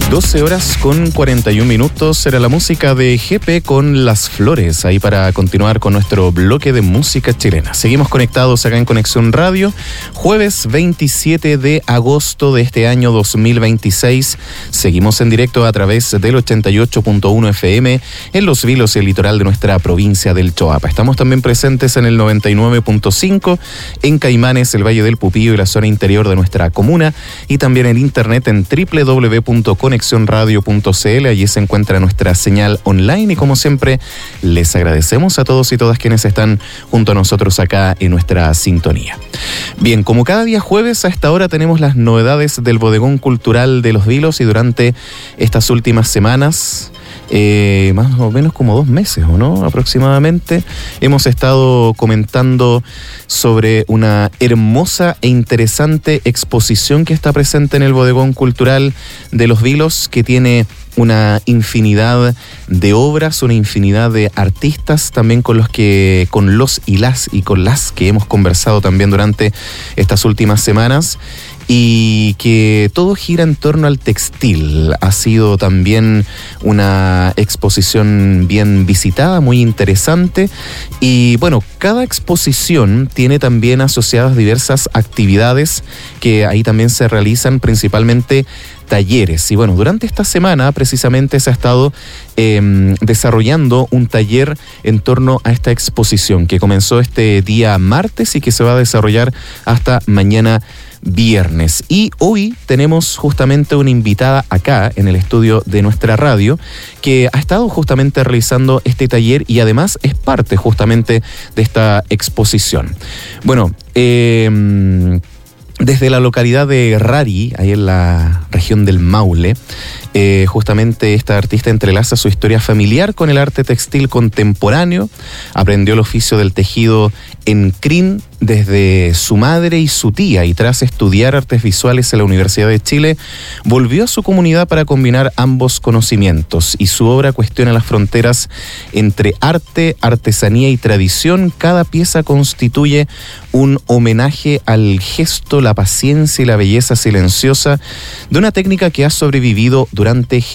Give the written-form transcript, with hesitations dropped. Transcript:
12 horas con 41 minutos, era la música de GP con Las Flores, ahí para continuar con nuestro bloque de música chilena. Seguimos conectados acá en Conexión Radio, jueves 27 de agosto de este año 2026. Seguimos en directo a través del 88.1 FM en Los Vilos, el litoral de nuestra provincia del Choapa. Estamos también presentes en el 99.5 en Caimanes, el Valle del Pupillo y la zona interior de nuestra comuna, y también en internet en www.conexionradio.cl. Allí se encuentra nuestra señal online y, como siempre, les agradecemos a todos y todas quienes están junto a nosotros acá en nuestra sintonía. Bien, como cada día jueves a esta hora tenemos las novedades del Bodegón Cultural de Los Vilos, y durante estas últimas semanas, más o menos como 2 meses, ¿o no? Aproximadamente, hemos estado comentando sobre una hermosa e interesante exposición que está presente en el Bodegón Cultural de Los Vilos, que tiene una infinidad de obras, una infinidad de artistas, también con los que hemos conversado también durante estas últimas semanas, y que todo gira en torno al textil. Ha sido también una exposición bien visitada, muy interesante, y bueno, cada exposición tiene también asociadas diversas actividades que ahí también se realizan, principalmente talleres. Y bueno, durante esta semana precisamente se ha estado desarrollando un taller en torno a esta exposición que comenzó este día martes y que se va a desarrollar hasta mañana viernes. Y hoy tenemos justamente una invitada acá en el estudio de nuestra radio que ha estado justamente realizando este taller y además es parte justamente de esta exposición. Bueno, desde la localidad de Rari, ahí en la región del Maule, justamente esta artista entrelaza su historia familiar con el arte textil contemporáneo. Aprendió el oficio del tejido en crin desde su madre y su tía, y tras estudiar artes visuales en la Universidad de Chile, volvió a su comunidad para combinar ambos conocimientos, y su obra cuestiona las fronteras entre arte, artesanía y tradición. Cada pieza constituye un homenaje al gesto, la paciencia y la belleza silenciosa de una técnica que ha sobrevivido durante